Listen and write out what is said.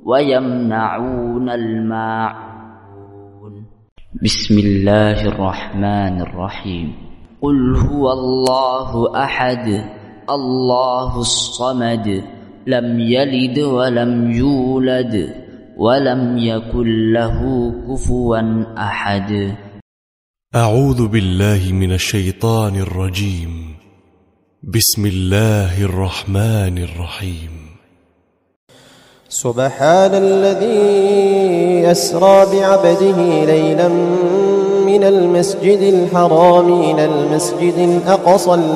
ويمنعون الماعون. بسم الله الرحمن الرحيم. قل هو الله أحد الله الصمد لم يلد ولم يولد ولم يكن له كفوا أحد. أعوذ بالله من الشيطان الرجيم. بسم الله الرحمن الرحيم. سبحان الذي أسرى بعبده ليلا من المسجد الحرام إلى المسجد الأقصى